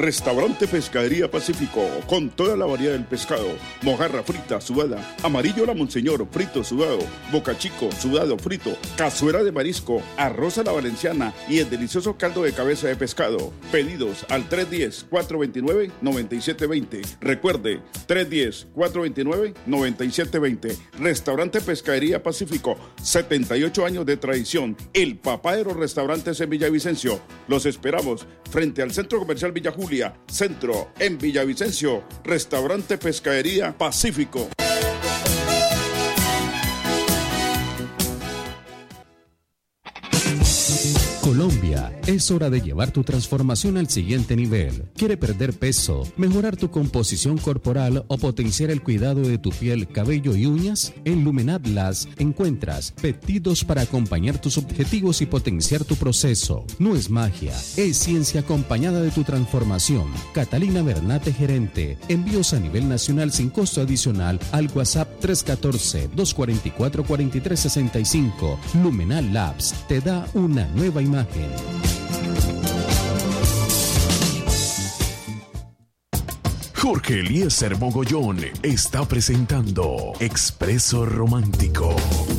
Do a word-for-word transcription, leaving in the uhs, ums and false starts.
Restaurante Pescadería Pacífico, con toda la variedad del pescado, mojarra frita, sudada, amarillo la Monseñor, frito, sudado, boca chico, sudado, frito, cazuela de marisco, arroz a la valenciana y el delicioso caldo de cabeza de pescado. Pedidos al tres uno cero, cuatro dos nueve, nueve siete dos cero. Recuerde, tres uno cero, cuatro dos nueve, nueve siete dos cero. Restaurante Pescadería Pacífico, setenta y ocho años de tradición, el papá de los restaurantes en Villavicencio. Los esperamos frente al Centro Comercial Villa Julia, Centro en Villavicencio. Restaurante Pescadería Pacífico. Colombia, es hora de llevar tu transformación al siguiente nivel. ¿Quiere perder peso, mejorar tu composición corporal o potenciar el cuidado de tu piel, cabello y uñas? En Lumenat Las encuentras peptidos para acompañar tus objetivos y potenciar tu proceso. No es magia, es ciencia acompañada de tu transformación. Catalina Bernate, gerente. Envíos a nivel nacional sin costo adicional al WhatsApp tres uno cuatro, dos cuatro cuatro, cuatro tres seis cinco. Lumenat Labs te da una nueva imagen. Jorge Eliezer Mogollón está presentando Expreso Romántico.